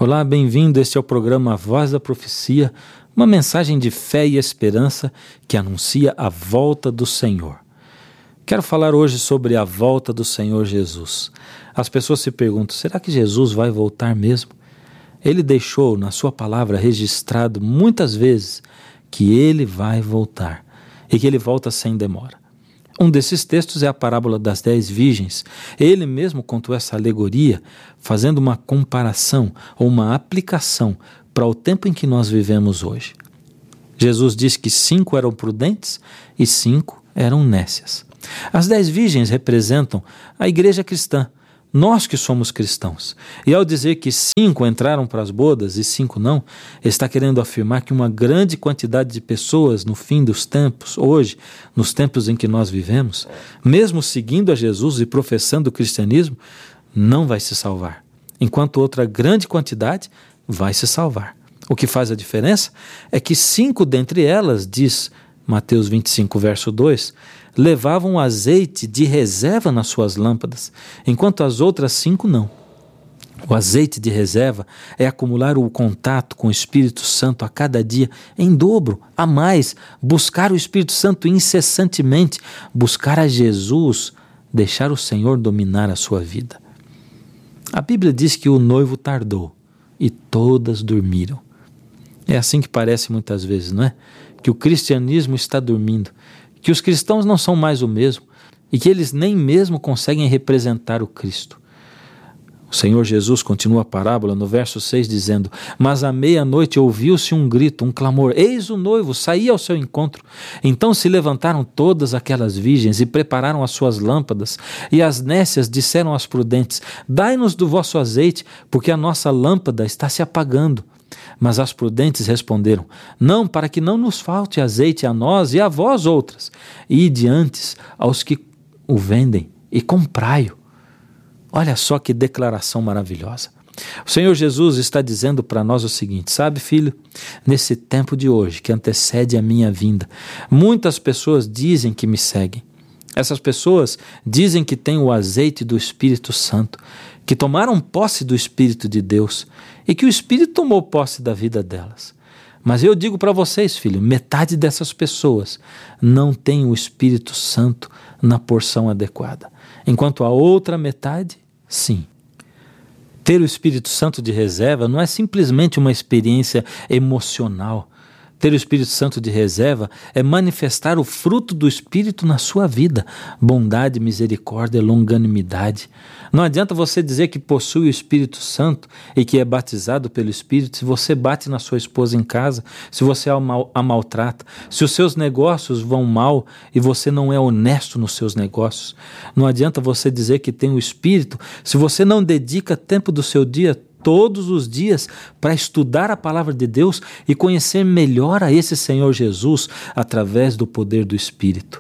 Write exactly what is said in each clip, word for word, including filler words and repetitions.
Olá, bem-vindo. Este é o programa Voz da Profecia, uma mensagem de fé e esperança que anuncia a volta do Senhor. Quero falar hoje sobre a volta do Senhor Jesus. As pessoas se perguntam, será que Jesus vai voltar mesmo? Ele deixou na sua palavra registrado muitas vezes que ele vai voltar e que ele volta sem demora. Um desses textos é a parábola das dez virgens. Ele mesmo contou essa alegoria, fazendo uma comparação ou uma aplicação para o tempo em que nós vivemos hoje. Jesus disse que cinco eram prudentes e cinco eram nécias. As dez virgens representam a igreja cristã, nós que somos cristãos. E ao dizer que cinco entraram para as bodas e cinco não, está querendo afirmar que uma grande quantidade de pessoas no fim dos tempos, hoje, nos tempos em que nós vivemos, mesmo seguindo a Jesus e professando o cristianismo, não vai se salvar, enquanto outra grande quantidade vai se salvar. O que faz a diferença é que cinco dentre elas, diz Mateus vinte e cinco, verso dois, levavam azeite de reserva nas suas lâmpadas, enquanto as outras cinco não. O azeite de reserva é acumular o contato com o Espírito Santo a cada dia em dobro, a mais, buscar o Espírito Santo incessantemente, buscar a Jesus, deixar o Senhor dominar a sua vida. A Bíblia diz que o noivo tardou e todas dormiram. É assim que parece muitas vezes, não é? Que o cristianismo está dormindo, que os cristãos não são mais o mesmo e que eles nem mesmo conseguem representar o Cristo. O Senhor Jesus continua a parábola no verso seis dizendo: mas à meia-noite ouviu-se um grito, um clamor, eis o noivo, saía ao seu encontro. Então se levantaram todas aquelas virgens e prepararam as suas lâmpadas, e as nécias disseram às prudentes: dai-nos do vosso azeite, porque a nossa lâmpada está se apagando. Mas as prudentes responderam: não, para que não nos falte azeite a nós e a vós outras, ide antes aos que o vendem e comprai-o. Olha só que declaração maravilhosa. O Senhor Jesus está dizendo para nós o seguinte: sabe, filho, nesse tempo de hoje que antecede a minha vinda, muitas pessoas dizem que me seguem. Essas pessoas dizem que têm o azeite do Espírito Santo, que tomaram posse do Espírito de Deus e que o Espírito tomou posse da vida delas. Mas eu digo para vocês, filho, metade dessas pessoas não tem o Espírito Santo na porção adequada, enquanto a outra metade, sim. Ter o Espírito Santo de reserva não é simplesmente uma experiência emocional. Ter o Espírito Santo de reserva é manifestar o fruto do Espírito na sua vida, bondade, misericórdia, longanimidade. Não adianta você dizer que possui o Espírito Santo e que é batizado pelo Espírito se você bate na sua esposa em casa, se você a, mal, a maltrata, se os seus negócios vão mal e você não é honesto nos seus negócios. Não adianta você dizer que tem o Espírito se você não dedica tempo do seu dia todos os dias para estudar a palavra de Deus e conhecer melhor a esse Senhor Jesus através do poder do Espírito.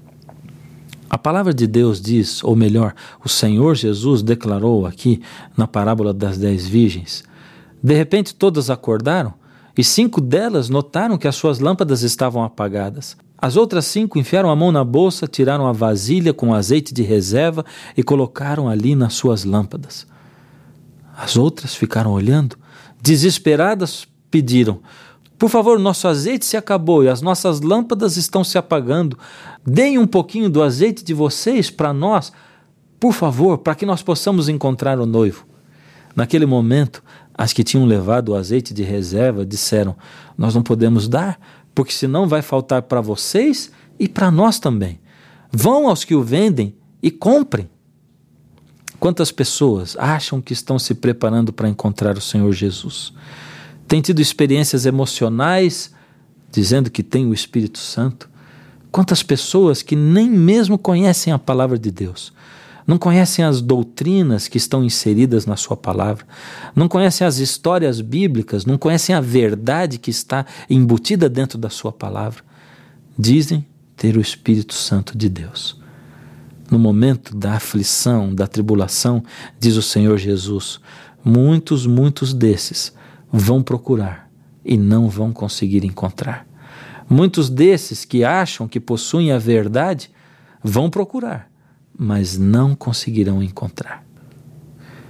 A palavra de Deus diz, ou melhor, o Senhor Jesus declarou aqui na parábola das dez virgens. De repente todas acordaram e cinco delas notaram que as suas lâmpadas estavam apagadas. As outras cinco enfiaram a mão na bolsa, tiraram a vasilha com azeite de reserva e colocaram ali nas suas lâmpadas. As outras ficaram olhando, desesperadas, pediram: por favor, nosso azeite se acabou e as nossas lâmpadas estão se apagando. Deem um pouquinho do azeite de vocês para nós, por favor, para que nós possamos encontrar o noivo. Naquele momento, as que tinham levado o azeite de reserva disseram: nós não podemos dar, porque senão vai faltar para vocês e para nós também. Vão aos que o vendem e comprem. Quantas pessoas acham que estão se preparando para encontrar o Senhor Jesus? Têm tido experiências emocionais, dizendo que tem o Espírito Santo? Quantas pessoas que nem mesmo conhecem a palavra de Deus, não conhecem as doutrinas que estão inseridas na sua palavra, não conhecem as histórias bíblicas, não conhecem a verdade que está embutida dentro da sua palavra, dizem ter o Espírito Santo de Deus. No momento da aflição, da tribulação, diz o Senhor Jesus, muitos, muitos desses vão procurar e não vão conseguir encontrar. Muitos desses que acham que possuem a verdade vão procurar, mas não conseguirão encontrar.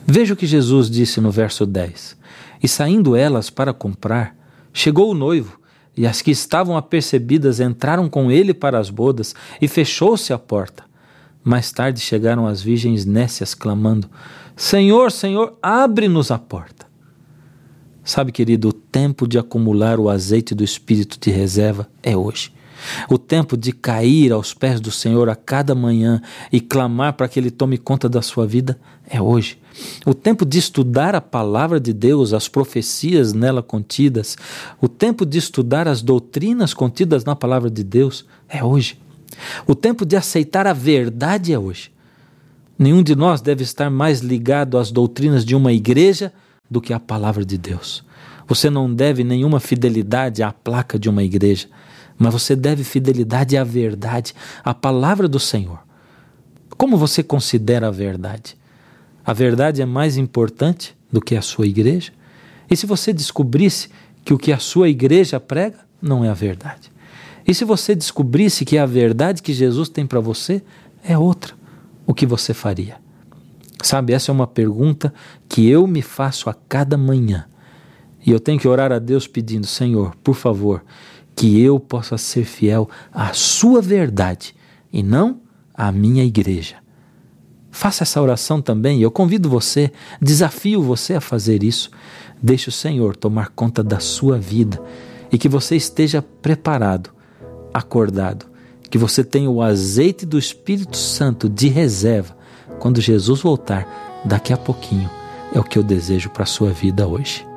Veja o que Jesus disse no verso dez. E saindo elas para comprar, chegou o noivo, e as que estavam apercebidas entraram com ele para as bodas, e fechou-se a porta. Mais tarde chegaram as virgens nécias, clamando: Senhor, Senhor, abre-nos a porta. Sabe, querido, o tempo de acumular o azeite do Espírito de reserva é hoje. O tempo de cair aos pés do Senhor a cada manhã e clamar para que Ele tome conta da sua vida é hoje. O tempo de estudar a palavra de Deus, as profecias nela contidas, o tempo de estudar as doutrinas contidas na palavra de Deus é hoje. O tempo de aceitar a verdade é hoje. Nenhum de nós deve estar mais ligado às doutrinas de uma igreja do que à palavra de Deus. Você não deve nenhuma fidelidade à placa de uma igreja, mas você deve fidelidade à verdade, à palavra do Senhor. Como você considera a verdade? A verdade é mais importante do que a sua igreja? E se você descobrisse que o que a sua igreja prega não é a verdade? E se você descobrisse que a verdade que Jesus tem para você é outra, o que você faria? Sabe, essa é uma pergunta que eu me faço a cada manhã. E eu tenho que orar a Deus pedindo: Senhor, por favor, que eu possa ser fiel à sua verdade e não à minha igreja. Faça essa oração também, eu convido você, desafio você a fazer isso. Deixe o Senhor tomar conta da sua vida e que você esteja preparado, acordado, que você tenha o azeite do Espírito Santo de reserva quando Jesus voltar daqui a pouquinho. É o que eu desejo para a sua vida hoje.